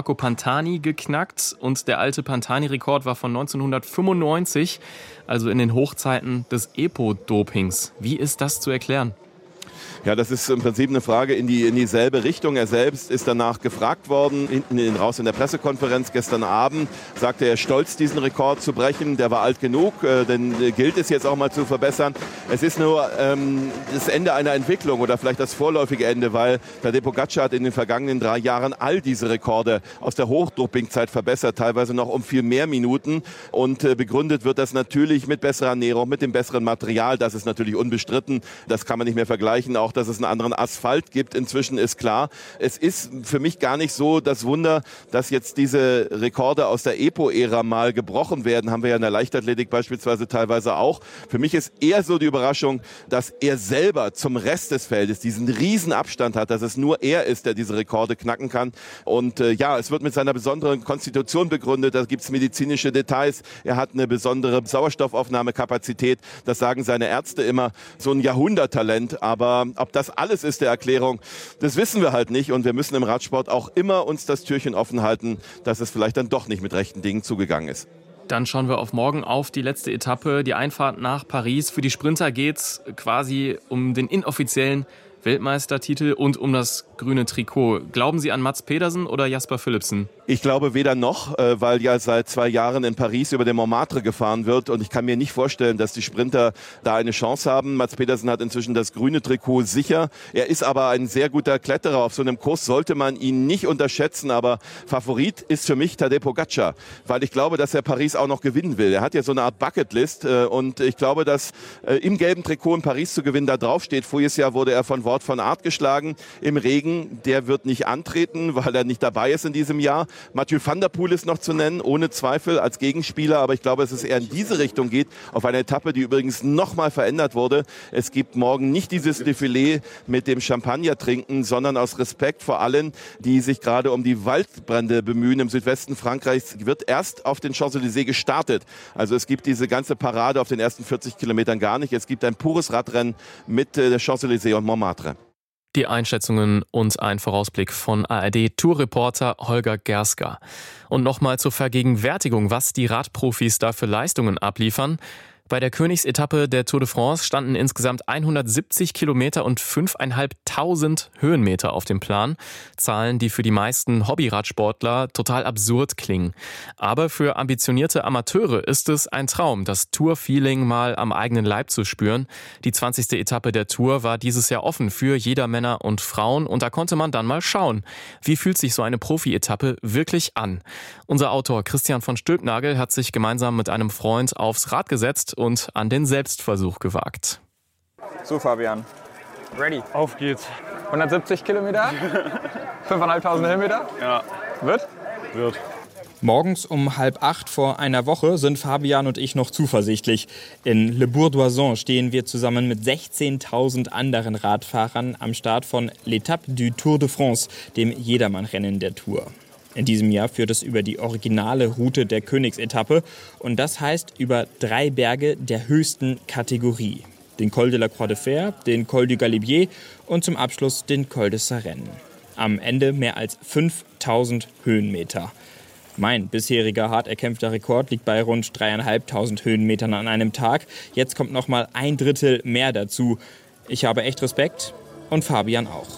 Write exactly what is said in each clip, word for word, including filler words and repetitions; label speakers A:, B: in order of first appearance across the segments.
A: Marco Pantani geknackt. Und der alte Pantani-Rekord war von neunzehnhundertfünfundneunzig, also in den Hochzeiten des Epo-Dopings. Wie ist das zu erklären?
B: Ja, das ist im Prinzip eine Frage in, die, in dieselbe Richtung. Er selbst ist danach gefragt worden, hinten in, raus in der Pressekonferenz gestern Abend, sagte er stolz, diesen Rekord zu brechen. Der war alt genug, äh, denn äh, gilt es jetzt auch mal zu verbessern. Es ist nur ähm, das Ende einer Entwicklung oder vielleicht das vorläufige Ende, weil Tadej Pogačar hat in den vergangenen drei Jahren all diese Rekorde aus der Hochdopingzeit verbessert, teilweise noch um viel mehr Minuten. Und äh, begründet wird das natürlich mit besserer Ernährung, mit dem besseren Material. Das ist natürlich unbestritten. Das kann man nicht mehr vergleichen. Auch dass es einen anderen Asphalt gibt, inzwischen ist klar. Es ist für mich gar nicht so das Wunder, dass jetzt diese Rekorde aus der Epo-Ära mal gebrochen werden. Haben wir ja in der Leichtathletik beispielsweise teilweise auch. Für mich ist eher so die Überraschung, dass er selber zum Rest des Feldes diesen riesen Abstand hat, dass es nur er ist, der diese Rekorde knacken kann. Und äh, ja, es wird mit seiner besonderen Konstitution begründet. Da gibt es medizinische Details. Er hat eine besondere Sauerstoffaufnahmekapazität. Das sagen seine Ärzte immer. So ein Jahrhunderttalent. Aber ob das alles ist der Erklärung, das wissen wir halt nicht. Und wir müssen im Radsport auch immer uns das Türchen offen halten, dass es vielleicht dann doch nicht mit rechten Dingen zugegangen ist.
A: Dann schauen wir auf morgen auf die letzte Etappe, die Einfahrt nach Paris. Für die Sprinter geht's quasi um den inoffiziellen Weltmeistertitel und um das grüne Trikot. Glauben Sie an Mads Pedersen oder Jasper Philipsen?
B: Ich glaube weder noch, weil ja seit zwei Jahren in Paris über den Montmartre gefahren wird. Und ich kann mir nicht vorstellen, dass die Sprinter da eine Chance haben. Mads Pedersen hat inzwischen das grüne Trikot sicher. Er ist aber ein sehr guter Kletterer. Auf so einem Kurs sollte man ihn nicht unterschätzen. Aber Favorit ist für mich Tadej Pogačar, weil ich glaube, dass er Paris auch noch gewinnen will. Er hat ja so eine Art Bucketlist. Und ich glaube, dass im gelben Trikot in Paris zu gewinnen da draufsteht. Voriges Jahr wurde er von Wout van Aert geschlagen im Regen. Der wird nicht antreten, weil er nicht dabei ist in diesem Jahr. Mathieu van der Poel ist noch zu nennen, ohne Zweifel als Gegenspieler. Aber ich glaube, dass es eher in diese Richtung geht, auf eine Etappe, die übrigens nochmal verändert wurde. Es gibt morgen nicht dieses Defilé mit dem Champagner trinken, sondern aus Respekt vor allen, die sich gerade um die Waldbrände bemühen. Im Südwesten Frankreichs wird erst auf den Champs-Élysées gestartet. Also es gibt diese ganze Parade auf den ersten vierzig Kilometern gar nicht. Es gibt ein pures Radrennen mit der Champs-Élysées und Montmartre.
A: Die Einschätzungen und ein Vorausblick von A R D-Tourreporter Holger Gerska. Und nochmal zur Vergegenwärtigung, was die Radprofis da für Leistungen abliefern. Bei der Königsetappe der Tour de France standen insgesamt hundertsiebzig Kilometer und fünftausendfünfhundert Höhenmeter auf dem Plan. Zahlen, die für die meisten Hobbyradsportler total absurd klingen. Aber für ambitionierte Amateure ist es ein Traum, das Tour-Feeling mal am eigenen Leib zu spüren. Die zwanzigste Etappe der Tour war dieses Jahr offen für jeder Männer und Frauen. Und da konnte man dann mal schauen, wie fühlt sich so eine Profi-Etappe wirklich an. Unser Autor Christian von Stülpnagel hat sich gemeinsam mit einem Freund aufs Rad gesetzt und an den Selbstversuch gewagt.
C: So, Fabian. Ready.
D: Auf geht's.
C: hundertsiebzig Kilometer? fünftausendfünfhundert Höhenmeter?
D: Ja.
C: Wird?
D: Wird.
E: Morgens um halb acht vor einer Woche sind Fabian und ich noch zuversichtlich. In Le Bourg-d'Oisans stehen wir zusammen mit sechzehntausend anderen Radfahrern am Start von L'Étape du Tour de France, dem Jedermannrennen der Tour. In diesem Jahr führt es über die originale Route der Königsetappe und das heißt über drei Berge der höchsten Kategorie. Den Col de la Croix de Fer, den Col du Galibier und zum Abschluss den Col de Sarenne. Am Ende mehr als fünftausend Höhenmeter. Mein bisheriger hart erkämpfter Rekord liegt bei rund dreieinhalbtausend Höhenmetern an einem Tag. Jetzt kommt noch mal ein Drittel mehr dazu. Ich habe echt Respekt und Fabian auch.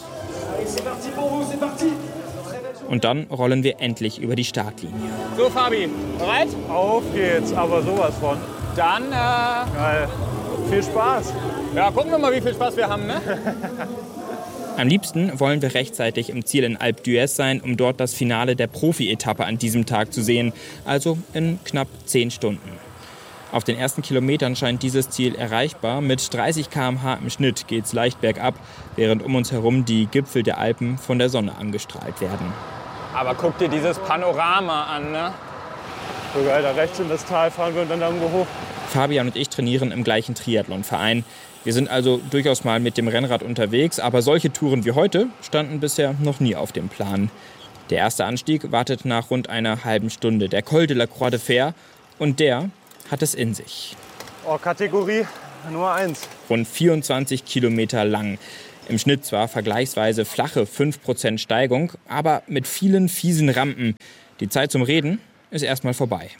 E: Und dann rollen wir endlich über die Startlinie.
C: So, Fabi, bereit?
D: Auf geht's, aber sowas von.
C: Dann, äh...
D: Geil. Viel Spaß.
C: Ja, gucken wir mal, wie viel Spaß wir haben, ne?
E: Am liebsten wollen wir rechtzeitig im Ziel in Alpe d'Huez sein, um dort das Finale der Profi-Etappe an diesem Tag zu sehen. Also in knapp zehn Stunden. Auf den ersten Kilometern scheint dieses Ziel erreichbar. Mit dreißig Kilometer pro Stunde im Schnitt geht's leicht bergab, während um uns herum die Gipfel der Alpen von der Sonne angestrahlt werden.
C: Aber guck dir dieses Panorama an, ne?
D: So geil, da rechts in das Tal fahren wir und dann da irgendwo hoch.
E: Fabian und ich trainieren im gleichen Triathlon-Verein. Wir sind also durchaus mal mit dem Rennrad unterwegs, aber solche Touren wie heute standen bisher noch nie auf dem Plan. Der erste Anstieg wartet nach rund einer halben Stunde. Der Col de la Croix de Fer und der hat es in sich.
D: Oh, Kategorie Nummer eins.
E: Rund vierundzwanzig Kilometer lang. Im Schnitt zwar vergleichsweise flache fünf Prozent Steigung, aber mit vielen fiesen Rampen. Die Zeit zum Reden ist erstmal vorbei.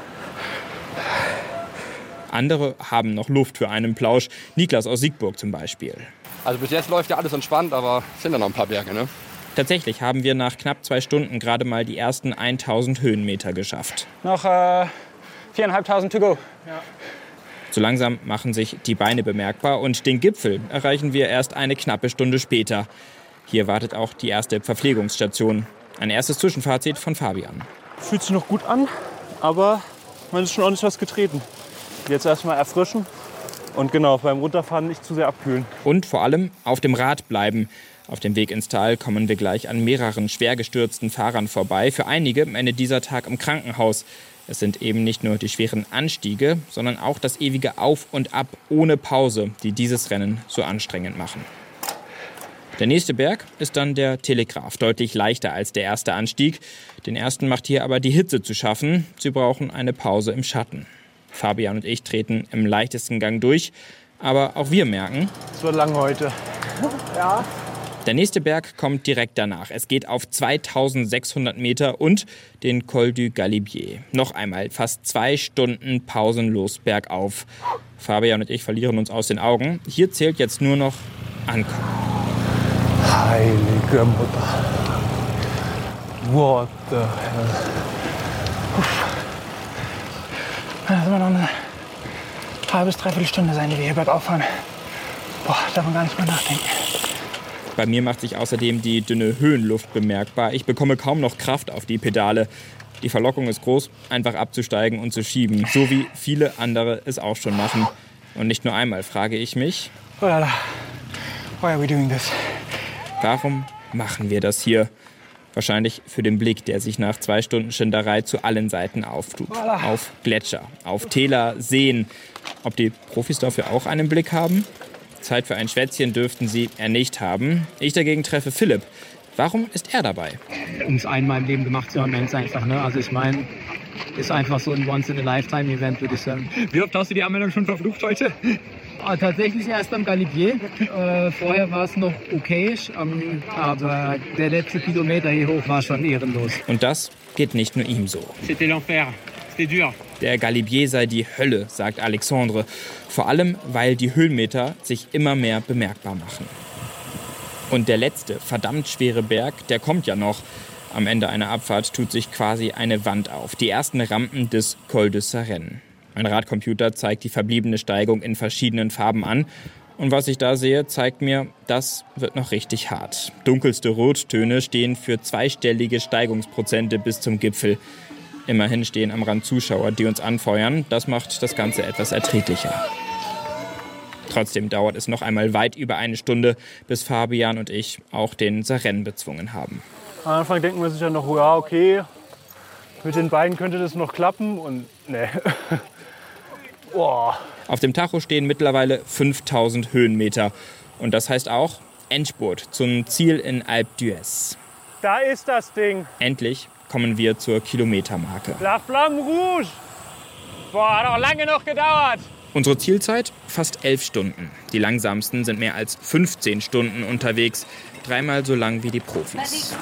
E: Andere haben noch Luft für einen Plausch. Niklas aus Siegburg zum Beispiel.
F: Also bis jetzt läuft ja alles entspannt, aber es sind ja noch ein paar Berge, ne?
E: Tatsächlich haben wir nach knapp zwei Stunden gerade mal die ersten tausend Höhenmeter geschafft.
C: Noch äh, viertausendfünfhundert to go.
E: Ja. So langsam machen sich die Beine bemerkbar und den Gipfel erreichen wir erst eine knappe Stunde später. Hier wartet auch die erste Verpflegungsstation. Ein erstes Zwischenfazit von Fabian.
D: Fühlt sich noch gut an, aber man ist schon ordentlich was getreten. Jetzt erstmal erfrischen und genau beim Runterfahren nicht zu sehr abkühlen.
E: Und vor allem auf dem Rad bleiben. Auf dem Weg ins Tal kommen wir gleich an mehreren schwer gestürzten Fahrern vorbei. Für einige endet dieser Tag im Krankenhaus. Es sind eben nicht nur die schweren Anstiege, sondern auch das ewige Auf und Ab ohne Pause, die dieses Rennen so anstrengend machen. Der nächste Berg ist dann der Telegraph, deutlich leichter als der erste Anstieg. Den ersten macht hier aber die Hitze zu schaffen. Sie brauchen eine Pause im Schatten. Fabian und ich treten im leichtesten Gang durch, aber auch wir merken,
D: es wird lang heute. Ja.
E: Der nächste Berg kommt direkt danach. Es geht auf zweitausendsechshundert Meter und den Col du Galibier. Noch einmal fast zwei Stunden pausenlos bergauf. Fabian und ich verlieren uns aus den Augen. Hier zählt jetzt nur noch Ankommen.
D: Heilige Mutter. What the hell?
C: Das wird noch eine halbe bis dreiviertel Stunde sein, die wir hier bergauf fahren. Boah, darf man gar nicht mehr nachdenken.
E: Bei mir macht sich außerdem die dünne Höhenluft bemerkbar. Ich bekomme kaum noch Kraft auf die Pedale. Die Verlockung ist groß, einfach abzusteigen und zu schieben. So wie viele andere es auch schon machen. Und nicht nur einmal frage ich mich,
C: oh la la. Why are we doing this?
E: Warum machen wir das hier? Wahrscheinlich für den Blick, der sich nach zwei Stunden Schinderei zu allen Seiten auftut. Auf Gletscher, auf Täler, Seen. Ob die Profis dafür auch einen Blick haben? Zeit für ein Schwätzchen dürften sie eher nicht haben. Ich dagegen treffe Philipp. Warum ist er dabei?
G: Um es einmal im Leben gemacht zu haben, ganz einfach. Ne? Also ich meine, ist einfach so ein Once-in-a-Lifetime-Event, würde ich sagen. Wie oft hast du die Anmeldung schon verflucht heute? Ah, tatsächlich erst am Galibier. Äh, vorher war es noch okay, ähm, aber der letzte Kilometer hier hoch war schon ehrenlos.
E: Und das geht nicht nur ihm so.
G: C'était l'enfer. C'était dur.
E: Der Galibier sei die Hölle, sagt Alexandre. Vor allem, weil die Höhenmeter sich immer mehr bemerkbar machen. Und der letzte, verdammt schwere Berg, der kommt ja noch. Am Ende einer Abfahrt tut sich quasi eine Wand auf. Die ersten Rampen des Col de Sarenne. Ein Radcomputer zeigt die verbliebene Steigung in verschiedenen Farben an. Und was ich da sehe, zeigt mir, das wird noch richtig hart. Dunkelste Rottöne stehen für zweistellige Steigungsprozente bis zum Gipfel. Immerhin stehen am Rand Zuschauer, die uns anfeuern. Das macht das Ganze etwas erträglicher. Trotzdem dauert es noch einmal weit über eine Stunde, bis Fabian und ich auch den Sarenne bezwungen haben.
D: Am Anfang denken wir sich ja noch, ja okay, mit den Beinen könnte das noch klappen und ne. Boah.
E: Auf dem Tacho stehen mittlerweile fünftausend Höhenmeter. Und das heißt auch Endspurt zum Ziel in Alpe d'Huez.
D: Da ist das Ding.
E: Endlich kommen wir zur Kilometermarke.
D: La Flamme Rouge.
C: Boah, hat auch lange noch gedauert.
E: Unsere Zielzeit fast elf Stunden. Die langsamsten sind mehr als fünfzehn Stunden unterwegs. Dreimal so lang wie die Profis.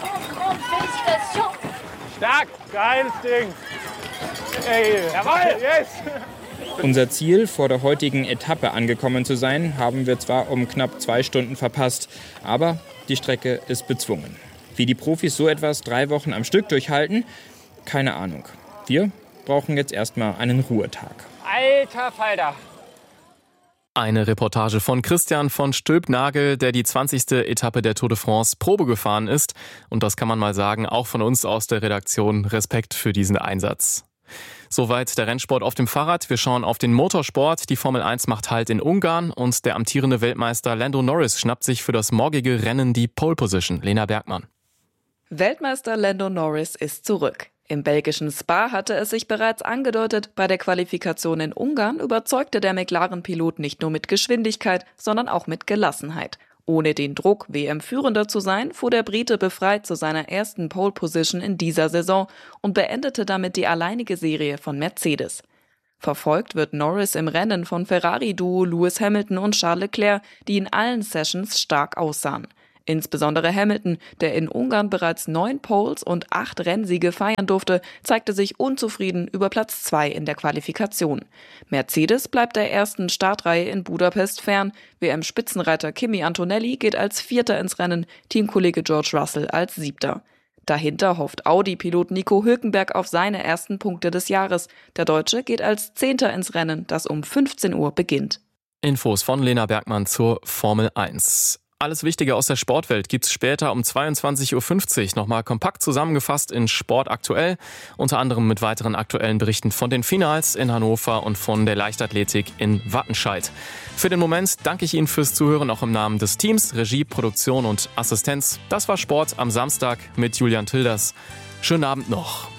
C: Stark.
D: Geiles Ding. Ey,
C: jawohl,
D: yes.
E: Unser Ziel, vor der heutigen Etappe angekommen zu sein, haben wir zwar um knapp zwei Stunden verpasst, aber die Strecke ist bezwungen. Wie die Profis so etwas drei Wochen am Stück durchhalten, keine Ahnung. Wir brauchen jetzt erstmal einen Ruhetag.
C: Alter Falter.
A: Eine Reportage von Christian von Stülpnagel, der die zwanzigste Etappe der Tour de France Probe gefahren ist. Und das kann man mal sagen, auch von uns aus der Redaktion. Respekt für diesen Einsatz. Soweit der Rennsport auf dem Fahrrad. Wir schauen auf den Motorsport. Die Formel eins macht Halt in Ungarn und der amtierende Weltmeister Lando Norris schnappt sich für das morgige Rennen die Pole Position. Lena Bergmann.
H: Weltmeister Lando Norris ist zurück. Im belgischen Spa hatte es sich bereits angedeutet, bei der Qualifikation in Ungarn überzeugte der McLaren-Pilot nicht nur mit Geschwindigkeit, sondern auch mit Gelassenheit. Ohne den Druck, W M-Führender zu sein, fuhr der Brite befreit zu seiner ersten Pole-Position in dieser Saison und beendete damit die alleinige Serie von Mercedes. Verfolgt wird Norris im Rennen von Ferrari-Duo Lewis Hamilton und Charles Leclerc, die in allen Sessions stark aussahen. Insbesondere Hamilton, der in Ungarn bereits neun Poles und acht Rennsiege feiern durfte, zeigte sich unzufrieden über Platz zwei in der Qualifikation. Mercedes bleibt der ersten Startreihe in Budapest fern. W M-Spitzenreiter Kimi Antonelli geht als Vierter ins Rennen, Teamkollege George Russell als Siebter. Dahinter hofft Audi-Pilot Nico Hülkenberg auf seine ersten Punkte des Jahres. Der Deutsche geht als Zehnter ins Rennen, das um fünfzehn Uhr beginnt.
A: Infos von Lena Bergmann zur Formel eins. Alles Wichtige aus der Sportwelt gibt's später um zweiundzwanzig Uhr fünfzig nochmal kompakt zusammengefasst in Sport aktuell. Unter anderem mit weiteren aktuellen Berichten von den Finals in Hannover und von der Leichtathletik in Wattenscheid. Für den Moment danke ich Ihnen fürs Zuhören, auch im Namen des Teams, Regie, Produktion und Assistenz. Das war Sport am Samstag mit Julian Tilders. Schönen Abend noch.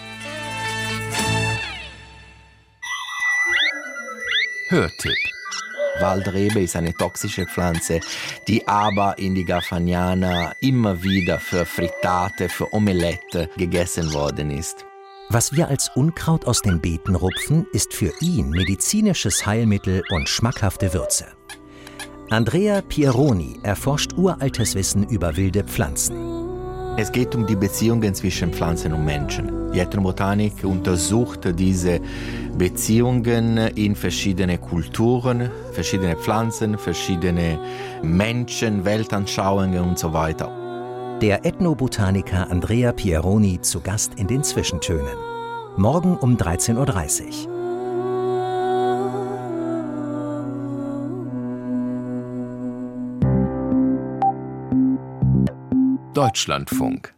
I: Hörtipp. Waldrebe ist eine toxische Pflanze, die aber in die Garfagnana immer wieder für Frittate, für Omelette gegessen worden ist.
J: Was wir als Unkraut aus den Beeten rupfen, ist für ihn medizinisches Heilmittel und schmackhafte Würze. Andrea Pieroni erforscht uraltes Wissen über wilde Pflanzen.
I: Es geht um die Beziehungen zwischen Pflanzen und Menschen. Die Ethnobotanik untersucht diese Beziehungen in verschiedene Kulturen, verschiedene Pflanzen, verschiedene Menschen, Weltanschauungen und so weiter.
J: Der Ethnobotaniker Andrea Pieroni zu Gast in den Zwischentönen. Morgen um dreizehn Uhr dreißig.
I: Deutschlandfunk.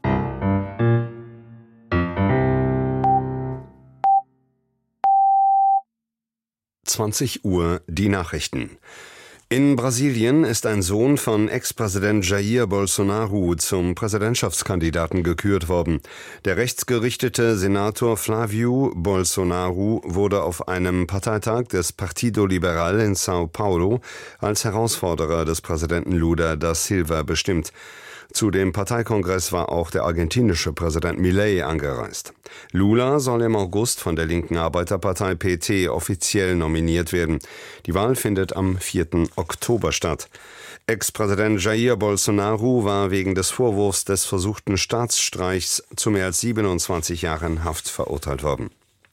K: zwanzig Uhr die Nachrichten. In Brasilien ist ein Sohn von Ex-Präsident Jair Bolsonaro zum Präsidentschaftskandidaten gekürt worden. Der rechtsgerichtete Senator Flávio Bolsonaro wurde auf einem Parteitag des Partido Liberal in São Paulo als Herausforderer des Präsidenten Lula da Silva bestimmt. Zu dem Parteikongress war auch der argentinische Präsident Milei angereist. Lula soll im August von der linken Arbeiterpartei P T offiziell nominiert werden. Die Wahl findet am vierten Oktober statt. Ex-Präsident Jair Bolsonaro war wegen des Vorwurfs des versuchten Staatsstreichs zu mehr als siebenundzwanzig Jahren Haft verurteilt worden.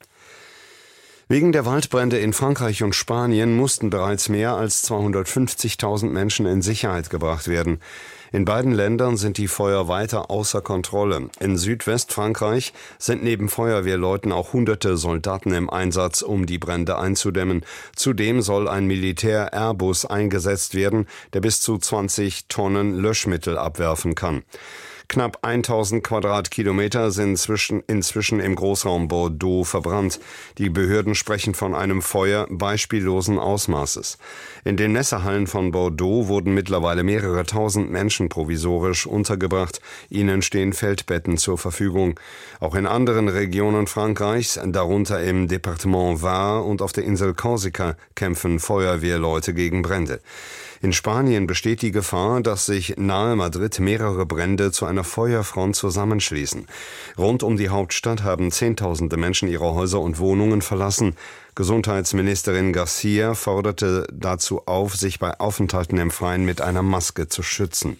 K: Wegen der Waldbrände in Frankreich und Spanien mussten bereits mehr als zweihundertfünfzigtausend Menschen in Sicherheit gebracht werden. In beiden Ländern sind die Feuer weiter außer Kontrolle. In Südwestfrankreich sind neben Feuerwehrleuten auch hunderte Soldaten im Einsatz, um die Brände einzudämmen. Zudem soll ein Militär-Airbus eingesetzt werden, der bis zu zwanzig Tonnen Löschmittel abwerfen kann. Knapp tausend Quadratkilometer sind inzwischen, inzwischen im Großraum Bordeaux verbrannt. Die Behörden sprechen von einem Feuer beispiellosen Ausmaßes. In den Messehallen von Bordeaux wurden mittlerweile mehrere tausend Menschen provisorisch untergebracht. Ihnen stehen Feldbetten zur Verfügung. Auch in anderen Regionen Frankreichs, darunter im Departement Var und auf der Insel Korsika, kämpfen Feuerwehrleute gegen Brände. In Spanien besteht die Gefahr, dass sich nahe Madrid mehrere Brände zu einer Feuerfront zusammenschließen. Rund um die Hauptstadt haben Zehntausende Menschen ihre Häuser und Wohnungen verlassen. Gesundheitsministerin Garcia forderte dazu auf, sich bei Aufenthalten im Freien mit einer Maske zu schützen.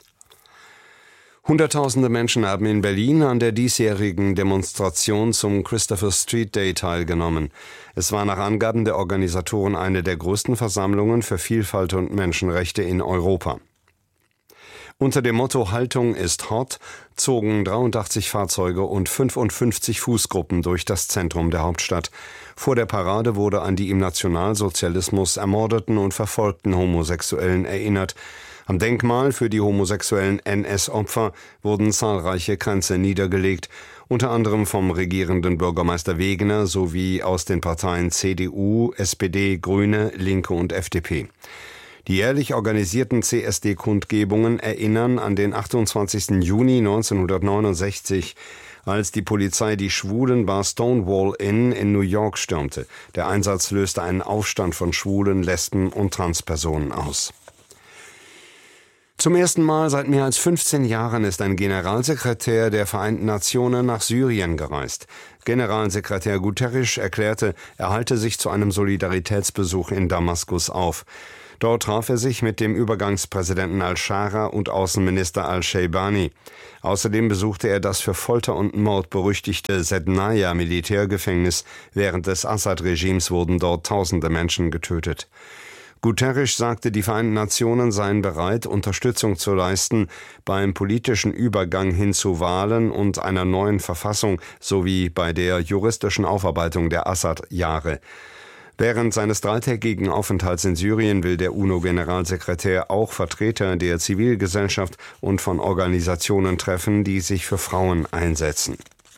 K: Hunderttausende Menschen haben in Berlin an der diesjährigen Demonstration zum Christopher Street Day teilgenommen. Es war nach Angaben der Organisatoren eine der größten Versammlungen für Vielfalt und Menschenrechte in Europa. Unter dem Motto Haltung ist hot zogen dreiundachtzig Fahrzeuge und fünfundfünfzig Fußgruppen durch das Zentrum der Hauptstadt. Vor der Parade wurde an die im Nationalsozialismus ermordeten und verfolgten Homosexuellen erinnert. Am Denkmal für die homosexuellen N S-Opfer wurden zahlreiche Kränze niedergelegt, unter anderem vom regierenden Bürgermeister Wegener sowie aus den Parteien C D U, S P D, Grüne, Linke und F D P. Die jährlich organisierten C S D-Kundgebungen erinnern an den achtundzwanzigsten Juni neunzehnhundertneunundsechzig, als die Polizei die Schwulenbar Stonewall Inn in New York stürmte. Der Einsatz löste einen Aufstand von Schwulen, Lesben und Transpersonen aus. Zum ersten Mal seit mehr als fünfzehn Jahren ist ein Generalsekretär der Vereinten Nationen nach Syrien gereist. Generalsekretär Guterres erklärte, er halte sich zu einem Solidaritätsbesuch in Damaskus auf. Dort traf er sich mit dem Übergangspräsidenten al-Shara und Außenminister al-Sheibani. Außerdem besuchte er das für Folter und Mord berüchtigte Sednaya-Militärgefängnis. Während des Assad-Regimes wurden dort tausende Menschen getötet. Guterres sagte, die Vereinten Nationen seien bereit, Unterstützung zu leisten beim politischen Übergang hin zu Wahlen und einer neuen Verfassung sowie bei der juristischen Aufarbeitung der Assad-Jahre. Während seines dreitägigen Aufenthalts in Syrien will der UNO-Generalsekretär auch Vertreter der Zivilgesellschaft und von Organisationen treffen, die sich für Frauen einsetzen.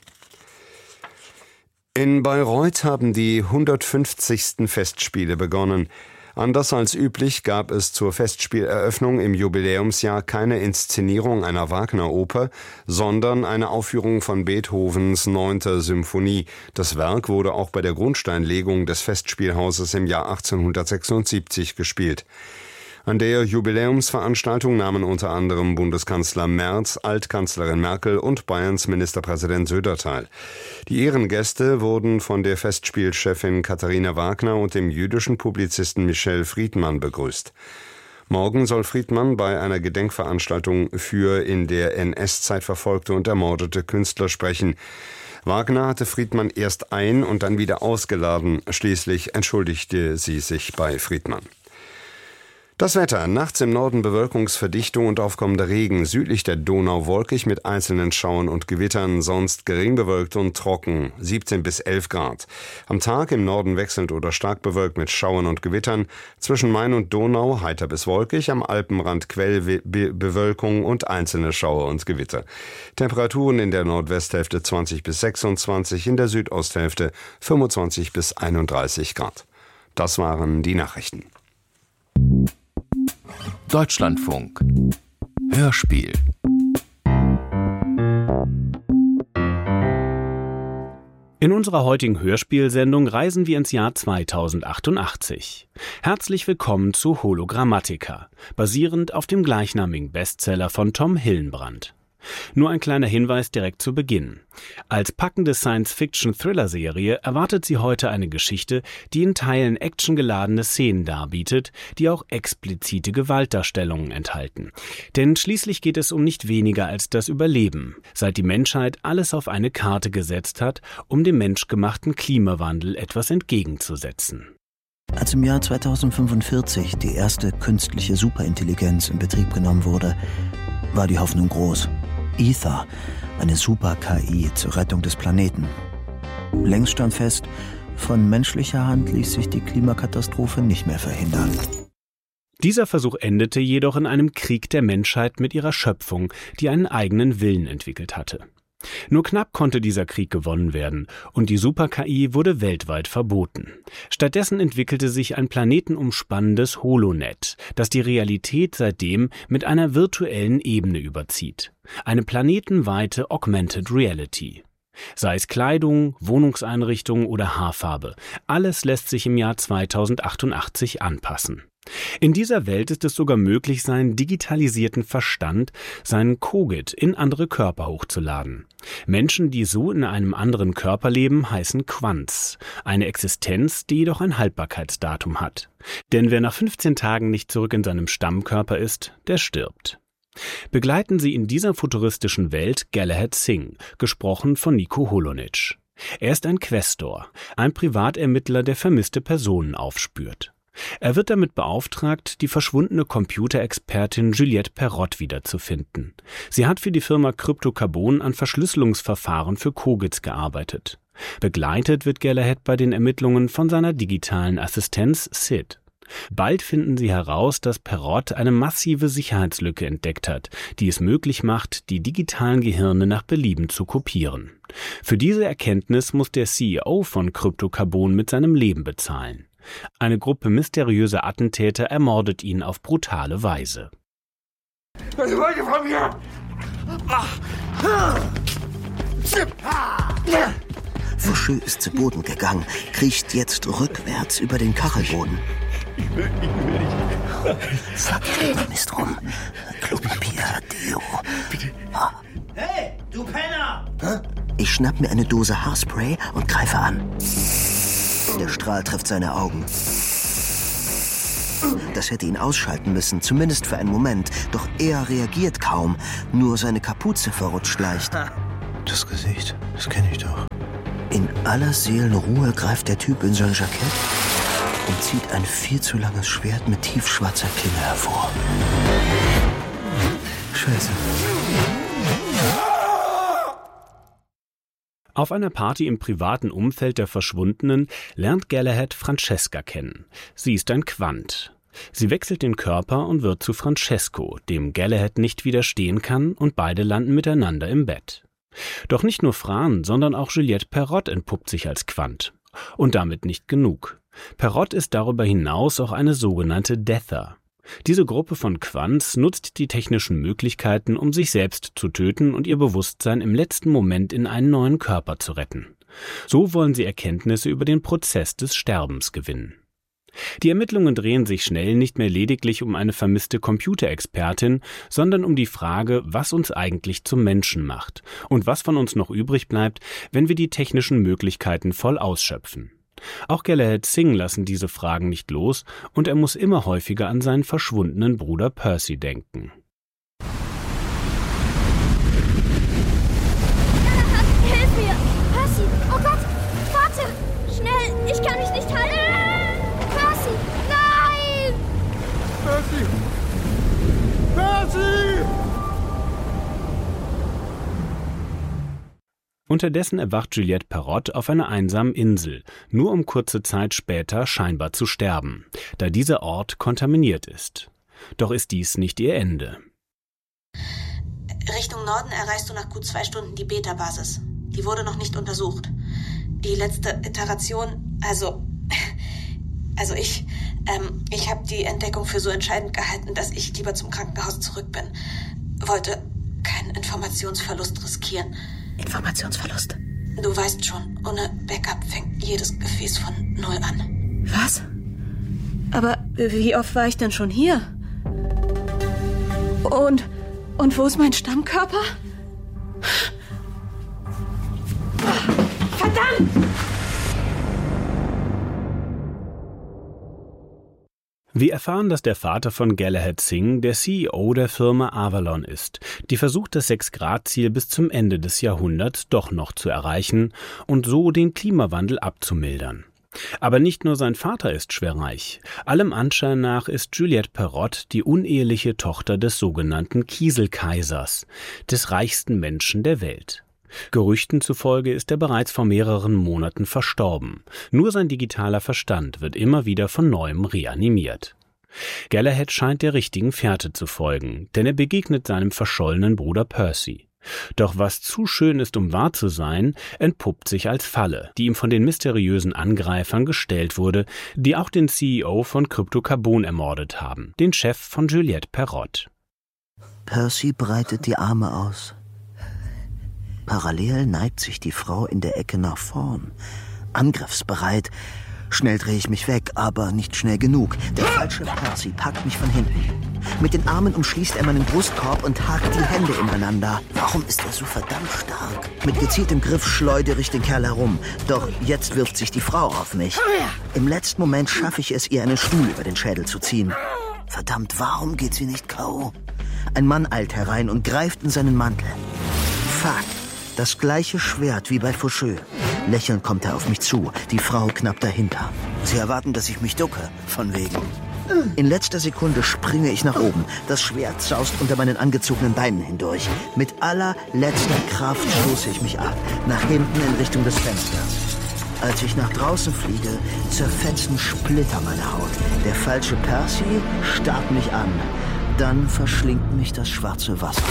K: In Bayreuth haben die hundertfünfzigsten Festspiele begonnen. Anders als üblich gab es zur Festspieleröffnung im Jubiläumsjahr keine Inszenierung einer Wagner-Oper, sondern eine Aufführung von Beethovens Neunter Symphonie. Das Werk wurde auch bei der Grundsteinlegung des Festspielhauses im Jahr achtzehnhundertsechsundsiebzig gespielt. An der Jubiläumsveranstaltung nahmen unter anderem Bundeskanzler Merz, Altkanzlerin Merkel und Bayerns Ministerpräsident Söder teil. Die Ehrengäste wurden von der Festspielchefin Katharina Wagner und dem jüdischen Publizisten Michel Friedmann begrüßt. Morgen soll Friedmann bei einer Gedenkveranstaltung für in der N S-Zeit verfolgte und ermordete Künstler sprechen. Wagner hatte Friedmann erst ein- und dann wieder ausgeladen. Schließlich entschuldigte sie sich bei Friedmann. Das Wetter. Nachts im Norden Bewölkungsverdichtung und aufkommender Regen. Südlich der Donau wolkig mit einzelnen Schauern und Gewittern. Sonst gering bewölkt und trocken. siebzehn bis elf Grad. Am Tag im Norden wechselnd oder stark bewölkt mit Schauern und Gewittern. Zwischen Main und Donau heiter bis wolkig. Am Alpenrand Quellbewölkung und einzelne Schauer und Gewitter. Temperaturen in der Nordwesthälfte zwanzig bis sechsundzwanzig. In der Südosthälfte fünfundzwanzig bis einunddreißig Grad. Das waren die Nachrichten.
L: Deutschlandfunk Hörspiel.
M: In unserer heutigen Hörspielsendung reisen wir ins Jahr zweitausendachtundachtzig. Herzlich willkommen zu Hologrammatica, basierend auf dem gleichnamigen Bestseller von Tom Hillenbrand. Nur ein kleiner Hinweis direkt zu Beginn. Als packende Science-Fiction-Thriller-Serie erwartet sie heute eine Geschichte, die in Teilen actiongeladene Szenen darbietet, die auch explizite Gewaltdarstellungen enthalten. Denn schließlich geht es um nicht weniger als das Überleben, seit die Menschheit alles auf eine Karte gesetzt hat, um dem menschgemachten Klimawandel etwas entgegenzusetzen.
N: Als im Jahr zweitausendfünfundvierzig die erste künstliche Superintelligenz in Betrieb genommen wurde, war die Hoffnung groß. Ether, eine Super-K I zur Rettung des Planeten. Längst stand fest, von menschlicher Hand ließ sich die Klimakatastrophe nicht mehr verhindern.
M: Dieser Versuch endete jedoch in einem Krieg der Menschheit mit ihrer Schöpfung, die einen eigenen Willen entwickelt hatte. Nur knapp konnte dieser Krieg gewonnen werden und die Super-K I wurde weltweit verboten. Stattdessen entwickelte sich ein planetenumspannendes Holonet, das die Realität seitdem mit einer virtuellen Ebene überzieht. Eine planetenweite Augmented Reality. Sei es Kleidung, Wohnungseinrichtungen oder Haarfarbe, alles lässt sich im Jahr zweitausendachtundachtzig anpassen. In dieser Welt ist es sogar möglich, seinen digitalisierten Verstand, seinen Kogit, in andere Körper hochzuladen. Menschen, die so in einem anderen Körper leben, heißen Quants, eine Existenz, die jedoch ein Haltbarkeitsdatum hat. Denn wer nach fünfzehn Tagen nicht zurück in seinem Stammkörper ist, der stirbt. Begleiten Sie in dieser futuristischen Welt Galahad Singh, gesprochen von Nico Holonitsch. Er ist ein Questor, ein Privatermittler, der vermisste Personen aufspürt. Er wird damit beauftragt, die verschwundene Computerexpertin Juliette Perrott wiederzufinden. Sie hat für die Firma Crypto-Carbon an Verschlüsselungsverfahren für Kogits gearbeitet. Begleitet wird Galahad bei den Ermittlungen von seiner digitalen Assistenz Sid. Bald finden sie heraus, dass Perrott eine massive Sicherheitslücke entdeckt hat, die es möglich macht, die digitalen Gehirne nach Belieben zu kopieren. Für diese Erkenntnis muss der C E O von Crypto-Carbon mit seinem Leben bezahlen. Eine Gruppe mysteriöser Attentäter ermordet ihn auf brutale Weise.
O: Was wollt ihr von mir?
N: Fouché ist zu Boden gegangen, kriecht jetzt rückwärts über den Kachelboden.
O: Ich will, ich will nicht.
N: Verkehrt Mist rum. Klopapier, Deo.
O: Bitte.
N: Hey, du Penner! Ich schnapp mir eine Dose Haarspray und greife an. Der Strahl trifft seine Augen. Das hätte ihn ausschalten müssen, zumindest für einen Moment. Doch er reagiert kaum. Nur seine Kapuze verrutscht leicht.
P: Das Gesicht, das kenne ich doch.
N: In aller Seelenruhe greift der Typ in sein Jackett und zieht ein viel zu langes Schwert mit tiefschwarzer Klinge hervor.
P: Scheiße.
M: Auf einer Party im privaten Umfeld der Verschwundenen lernt Galahad Francesca kennen. Sie ist ein Quant. Sie wechselt den Körper und wird zu Francesco, dem Galahad nicht widerstehen kann, und beide landen miteinander im Bett. Doch nicht nur Fran, sondern auch Juliette Perrott entpuppt sich als Quant. Und damit nicht genug. Perrott ist darüber hinaus auch eine sogenannte Deather. Diese Gruppe von Quants nutzt die technischen Möglichkeiten, um sich selbst zu töten und ihr Bewusstsein im letzten Moment in einen neuen Körper zu retten. So wollen sie Erkenntnisse über den Prozess des Sterbens gewinnen. Die Ermittlungen drehen sich schnell nicht mehr lediglich um eine vermisste Computerexpertin, sondern um die Frage, was uns eigentlich zum Menschen macht und was von uns noch übrig bleibt, wenn wir die technischen Möglichkeiten voll ausschöpfen. Auch Galahad Singh lassen diese Fragen nicht los und er muss immer häufiger an seinen verschwundenen Bruder Percy denken.
Q: Galahad, hilf mir! Percy! Oh Gott! Warte! Schnell! Ich kann mich nicht halten! Percy! Nein!
O: Percy! Percy!
M: Unterdessen erwacht Juliette Perrott auf einer einsamen Insel, nur um kurze Zeit später scheinbar zu sterben, da dieser Ort kontaminiert ist. Doch ist dies nicht ihr Ende.
R: Richtung Norden erreichst du nach gut zwei Stunden die Beta-Basis. Die wurde noch nicht untersucht. Die letzte Iteration, also... Also ich... Ähm, ich habe die Entdeckung für so entscheidend gehalten, dass ich lieber zum Krankenhaus zurück bin. Wollte keinen Informationsverlust riskieren.
S: Informationsverlust?
R: Du weißt schon, ohne Backup fängt jedes Gefäß von Null an.
S: Was? Aber wie oft war ich denn schon hier? Und, und wo ist mein Stammkörper? Verdammt!
M: Wir erfahren, dass der Vater von Galahad Singh der C E O der Firma Avalon ist, die versucht, das sechs Grad Ziel bis zum Ende des Jahrhunderts doch noch zu erreichen und so den Klimawandel abzumildern. Aber nicht nur sein Vater ist schwerreich. Allem Anschein nach ist Juliette Perrott die uneheliche Tochter des sogenannten Kieselkaisers, des reichsten Menschen der Welt. Gerüchten zufolge ist er bereits vor mehreren Monaten verstorben. Nur sein digitaler Verstand wird immer wieder von neuem reanimiert. Galahad scheint der richtigen Fährte zu folgen, denn er begegnet seinem verschollenen Bruder Percy. Doch was zu schön ist, um wahr zu sein, entpuppt sich als Falle, die ihm von den mysteriösen Angreifern gestellt wurde, die auch den C E O von Crypto-Carbon ermordet haben, den Chef von Juliette Perrott.
N: Percy breitet die Arme aus. Parallel neigt sich die Frau in der Ecke nach vorn, angriffsbereit. Schnell drehe ich mich weg, aber nicht schnell genug. Der falsche Percy packt mich von hinten. Mit den Armen umschließt er meinen Brustkorb und hakt die Hände ineinander. Warum ist er so verdammt stark? Mit gezieltem Griff schleudere ich den Kerl herum. Doch jetzt wirft sich die Frau auf mich. Im letzten Moment schaffe ich es, ihr einen Stuhl über den Schädel zu ziehen. Verdammt, warum geht sie nicht K O? Ein Mann eilt herein und greift in seinen Mantel. Fuck. Das gleiche Schwert wie bei Faucheux. Lächelnd kommt er auf mich zu, die Frau knapp dahinter. Sie erwarten, dass ich mich ducke, von wegen. In letzter Sekunde springe ich nach oben. Das Schwert saust unter meinen angezogenen Beinen hindurch. Mit allerletzter Kraft stoße ich mich ab, nach hinten in Richtung des Fensters. Als ich nach draußen fliege, zerfetzen Splitter meine Haut. Der falsche Percy starrt mich an. Dann verschlingt mich das schwarze Wasser.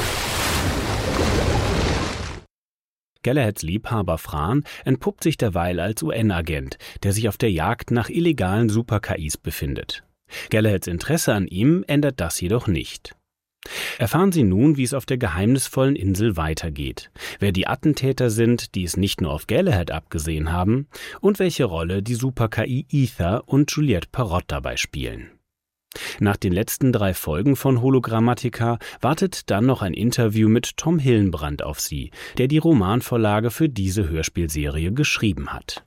M: Galahads Liebhaber Fran entpuppt sich derweil als U N-Agent, der sich auf der Jagd nach illegalen Super-K Is befindet. Galahads Interesse an ihm ändert das jedoch nicht. Erfahren Sie nun, wie es auf der geheimnisvollen Insel weitergeht, wer die Attentäter sind, die es nicht nur auf Galahad abgesehen haben, und welche Rolle die Super-K I Ether und Juliette Parrott dabei spielen. Nach den letzten drei Folgen von Hologrammatica wartet dann noch ein Interview mit Tom Hillenbrand auf Sie, der die Romanvorlage für diese Hörspielserie geschrieben hat.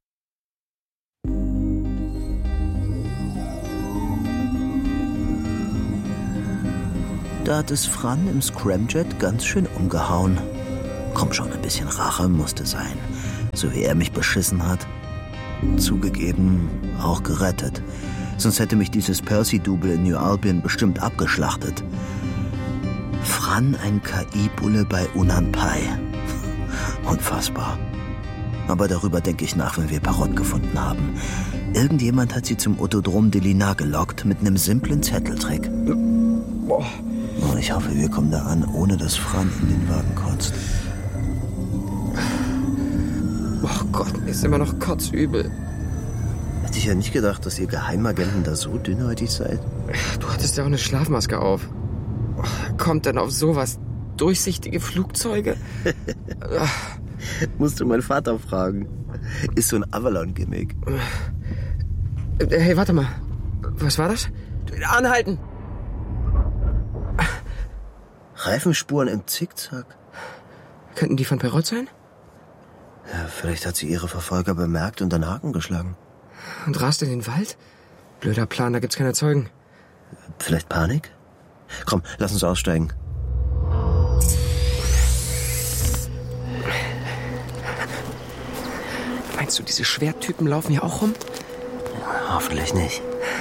N: Da hat es Fran im Scramjet ganz schön umgehauen. Komm schon, ein bisschen Rache musste sein. So wie er mich beschissen hat. Zugegeben, auch gerettet. Sonst hätte mich dieses Percy-Double in New Albion bestimmt abgeschlachtet. Fran ein K I-Bulle bei Unanpai. Unfassbar. Aber darüber denke ich nach, wenn wir Parrott gefunden haben. Irgendjemand hat sie zum Autodrom de Lina gelockt mit einem simplen Zetteltrick. Boah. Oh, ich hoffe, wir kommen da an, ohne dass Fran in den Wagen kotzt.
F: Oh Gott, mir ist immer noch kotzübel.
N: Hätte ich ja nicht gedacht, dass ihr Geheimagenten da so dünnhäutig seid.
F: Du hattest ja auch eine Schlafmaske auf. Kommt denn auf sowas? Durchsichtige Flugzeuge?
N: Musst du meinen Vater fragen. Ist so ein Avalon-Gimmick.
F: Hey, warte mal. Was war das? Anhalten!
N: Reifenspuren im Zickzack.
F: Könnten die von Parrott sein?
N: Ja, vielleicht hat sie ihre Verfolger bemerkt und einen Haken geschlagen.
F: Und rast in den Wald? Blöder Plan, da gibt's keine Zeugen.
N: Vielleicht Panik? Komm, lass uns aussteigen.
F: Meinst du, diese Schwerttypen laufen hier auch rum?
N: Ja, hoffentlich nicht.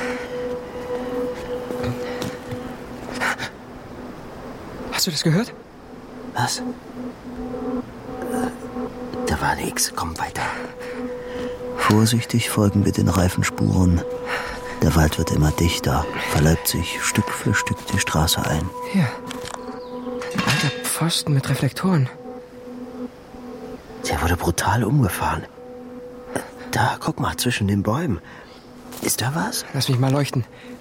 F: Hast du das gehört?
N: Was? Da war nix. Komm weiter. Vorsichtig folgen wir den Reifenspuren. Der Wald wird immer dichter, verleibt sich Stück für Stück die Straße ein.
F: Hier. Alter Pfosten mit Reflektoren.
N: Der wurde brutal umgefahren. Da, guck mal, zwischen den Bäumen. Ist da was?
F: Lass mich mal leuchten.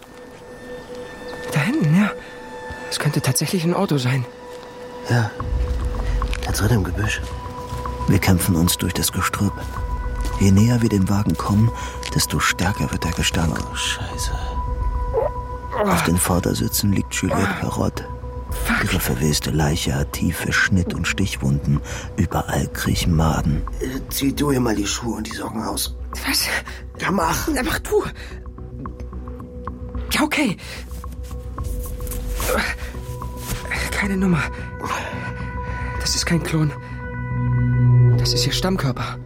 F: Da hinten, ja. Es könnte tatsächlich ein Auto sein.
N: Ja, da drin im Gebüsch. Wir kämpfen uns durch das Gestrüpp. Je näher wir dem Wagen kommen, desto stärker wird der Gestank. Oh, Scheiße. Auf den Vordersitzen liegt Juliette Parrott. Ihre verweste Leiche hat tiefe Schnitt- und Stichwunden. Überall kriechen Maden. Zieh du ihr mal die Schuhe und die Socken aus.
F: Was?
N: Ja, mach.
F: Na, mach du. Ja, okay. Keine Nummer. Das ist kein Klon. Das ist ihr Stammkörper.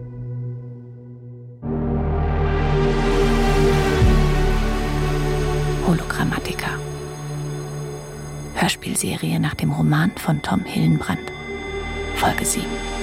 T: Hologrammatica. Hörspielserie nach dem Roman von Tom Hillenbrand. Folge sieben.